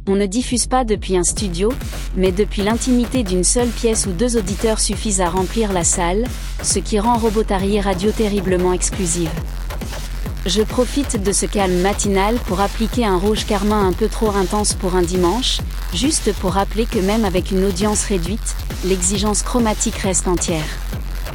On ne diffuse pas depuis un studio, mais depuis l'intimité d'une seule pièce où 2 auditeurs suffisent à remplir la salle, ce qui rend Robotarier Radio terriblement exclusive. Je profite de ce calme matinal pour appliquer un rouge carmin un peu trop intense pour un dimanche, juste pour rappeler que même avec une audience réduite, l'exigence chromatique reste entière.